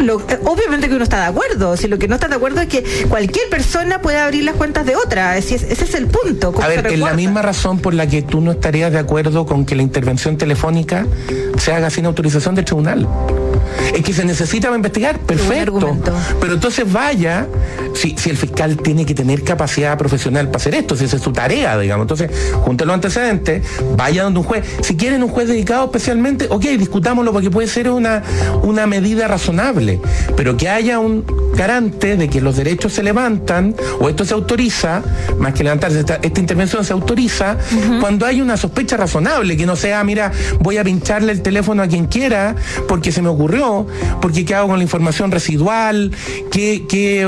obviamente que uno está de acuerdo. Si lo que no está de acuerdo es que cualquier persona puede abrir las cuentas de otra. Ese es el punto. A ver, es la misma razón por la que tú no estarías de acuerdo con que la intervención telefónica se haga sin autorización del tribunal. Es que se necesita para investigar, perfecto. Pero entonces vaya, si el fiscal tiene que tener capacidad profesional para hacer esto, si esa es su tarea, digamos. Entonces, junte los antecedentes, vaya donde un juez. Si quieren un juez dedicado especialmente, ok, discutámoslo porque puede ser una medida razonable. Pero que haya un garante de que los derechos se levantan, o esto se autoriza, más que levantarse, esta intervención se autoriza cuando hay una sospecha razonable, que no sea, mira, voy a pincharle el teléfono a quien quiera porque se me ocurrió, porque qué hago con la información residual, qué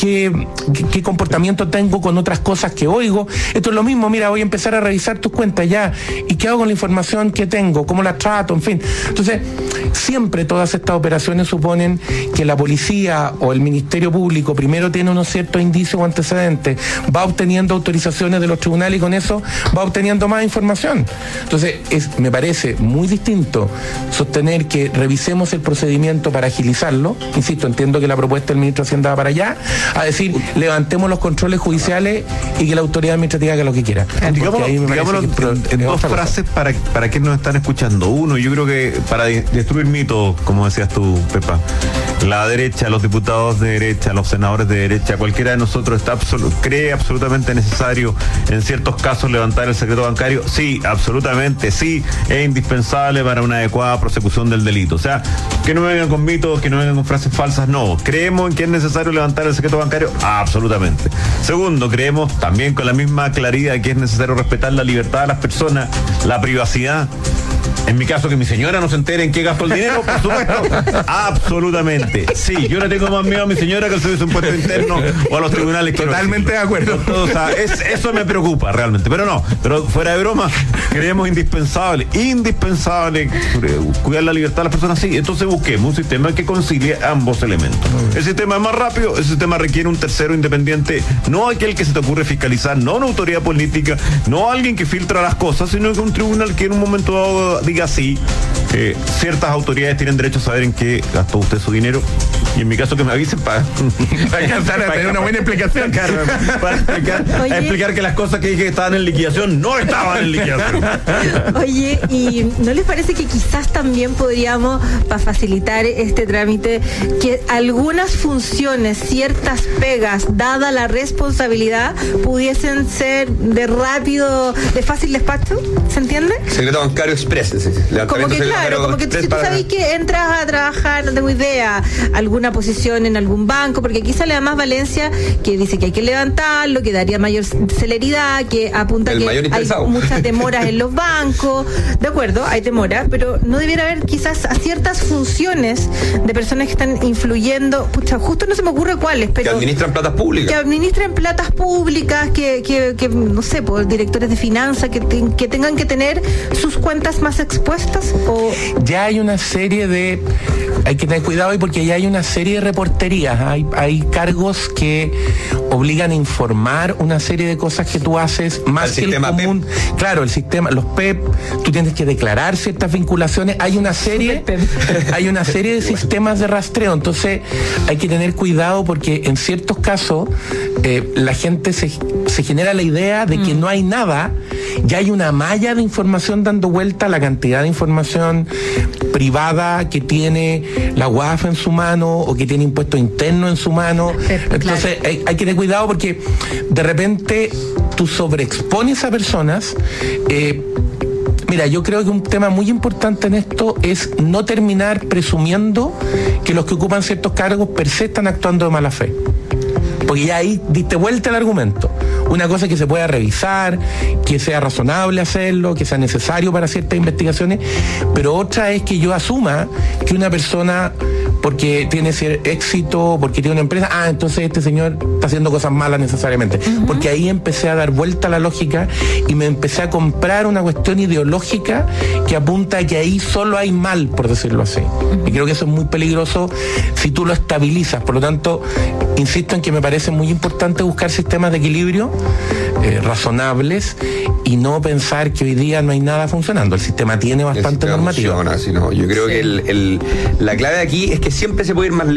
comportamiento tengo con otras cosas que oigo. Esto es lo mismo, mira, voy a empezar a revisar tus cuentas ya, y qué hago con la información que tengo, cómo la trato, en fin. Entonces, siempre todas estas operaciones suponen que la policía o el Ministerio Público primero tiene unos ciertos indicios o antecedentes, va obteniendo autorizaciones de los tribunales y con eso va obteniendo más información. Entonces, me parece muy distinto sostener que revisemos el procedimiento para agilizarlo, insisto, entiendo que la propuesta del ministro de Hacienda va para allá, a decir, levantemos los controles judiciales y que la autoridad administrativa haga lo que quiera. Digámoslo en dos frases para quienes nos están escuchando. Uno, yo creo que para destruir mitos, como decías tú, Pepa, la derecha, los diputados de derecha, los senadores de derecha, cualquiera de nosotros cree absolutamente necesario en ciertos casos levantar el secreto bancario. Sí, absolutamente, sí, es indispensable para una adecuada prosecución del delito. O sea, que no vengan con mitos, que no vengan con frases falsas, no. ¿Creemos en que es necesario levantar el secreto bancario? Absolutamente. Segundo, creemos también con la misma claridad que es necesario respetar la libertad de las personas, la privacidad. En mi caso, que mi señora no se entere en qué gasto el dinero, por supuesto. Absolutamente. Sí, yo le tengo más miedo a mi señora que al Servicio de Impuesto Interno o a los tribunales. Totalmente de acuerdo. O sea, eso me preocupa realmente. Pero fuera de broma, creemos indispensable cuidar la libertad de las personas. Sí, entonces busquemos un sistema que concilie ambos elementos. El sistema es más rápido, el sistema requiere un tercero independiente, no aquel que se te ocurre fiscalizar, no una autoridad política, no alguien que filtra las cosas, sino que un tribunal que en un momento dado diga sí, ciertas autoridades tienen derecho a saber en qué gastó usted su dinero, y en mi caso que me avisen para alcanzar a tener una buena explicación. Para explicar que las cosas que dije que estaban en liquidación no estaban en liquidación. Oye, ¿y no les parece que quizás también podríamos, para facilitar este trámite, que algunas funciones, ciertas pegas, dada la responsabilidad, pudiesen ser de fácil despacho? ¿Se entiende? Secreto bancario express. Como que claro, como que si tú sabes que entras a trabajar, no tengo idea, alguna posición en algún banco, porque aquí sale además Valencia, que dice que hay que levantarlo, que daría mayor celeridad, que apunta que hay muchas demoras en los bancos. De acuerdo, hay demoras, pero no debiera haber quizás a ciertas funciones de personas que están influyendo, justo no se me ocurre cuáles, pero que administran platas públicas, que no sé, por directores de finanzas que tengan que tener sus cuentas más expuestas. O ya hay una serie de, hay que tener cuidado ahí porque ya hay una serie de reporterías, hay cargos que obligan a informar una serie de cosas que tú haces más que el común. PEP. Claro, el sistema, los PEP, tú tienes que declarar ciertas vinculaciones, hay una serie de sistemas de rastreo, entonces hay que tener cuidado porque en ciertos casos la gente se genera la idea de que no hay nada, ya hay una malla de información dando vuelta, la cantidad de información privada que tiene la UAF en su mano o que tiene impuestos internos en su mano. Entonces hay que tener cuidado porque de repente tú sobreexpones a personas. Mira, yo creo que un tema muy importante en esto es no terminar presumiendo que los que ocupan ciertos cargos per se están actuando de mala fe. Porque ya ahí diste vuelta al argumento. Una cosa es que se pueda revisar, que sea razonable hacerlo, que sea necesario para ciertas investigaciones, pero otra es que yo asuma que una persona, porque tiene éxito, porque tiene una empresa, entonces este señor está haciendo cosas malas necesariamente. Porque ahí empecé a dar vuelta a la lógica y me empecé a comprar una cuestión ideológica que apunta a que ahí solo hay mal, por decirlo así. Y creo que eso es muy peligroso si tú lo estabilizas. Por lo tanto, insisto en que me parece muy importante buscar sistemas de equilibrio razonables y no pensar que hoy día no hay nada funcionando. El sistema tiene bastante normativa. Yo creo que la clave aquí es que siempre se puede ir más lejos.